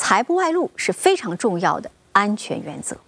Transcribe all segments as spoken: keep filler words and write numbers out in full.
排不外露是非常重要的安全原则。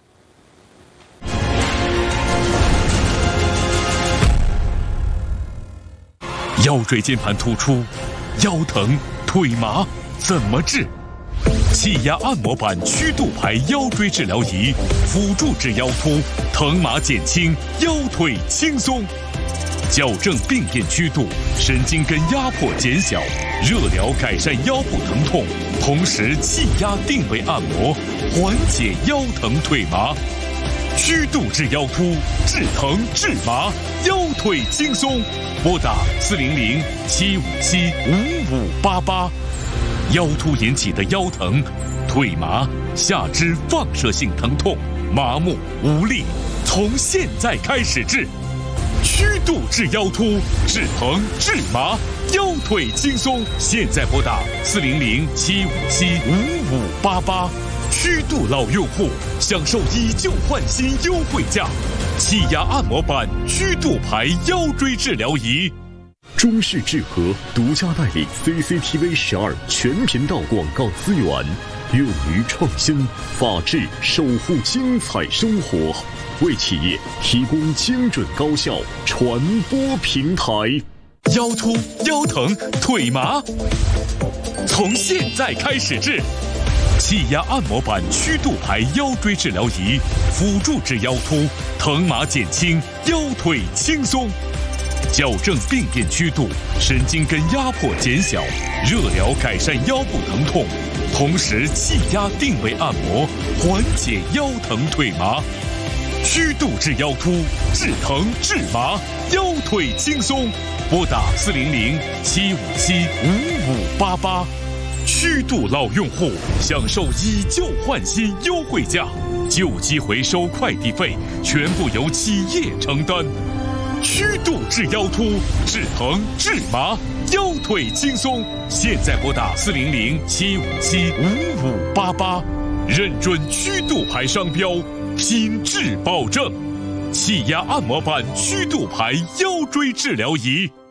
腰椎间盘突出、腰疼、腿麻怎么治？气压按摩板曲度排腰椎治疗仪，辅助治腰突，疼麻减轻，腰腿轻松。矫正病变曲度，神经根压迫减小，热疗改善腰部疼痛，同时气压定位按摩，缓解腰疼腿麻。曲度治腰突，治疼治麻，腰腿轻松。拨打四零零七五七五五八八。腰突引起的腰疼、腿麻、下肢放射性疼痛、麻木无力，从现在开始治。曲度治腰突，治疼治麻，腰腿轻松。现在拨打四零零七五七五五八八。曲度老用户享受以旧换新优惠价，气压按摩板曲度排腰椎治疗仪。 中视智和独家代理 C C T V 十二全频道广告资源，勇于创新，法治守护精彩生活，为企业提供精准高效传播平台。 腰突、腰疼、腿麻，从现在开始治。气压按摩板曲度排腰椎治疗仪，辅助治腰突，疼麻减轻，腰腿轻松。矫正病变曲度，神经根压迫减小，热疗改善腰部疼痛，同时气压定位按摩，缓解腰疼腿麻。曲度治腰突，治疼治麻，腰腿轻松。拨打四零零七五七五五八八。曲度老用户享受以旧换新优惠价，旧机回收快递费全部由企业承担。曲度治腰突，治疼治麻，腰腿轻松。现在拨打四零零七五七五五八八，认准曲度牌商标，品质保证。气压按摩板曲度牌腰椎治疗仪。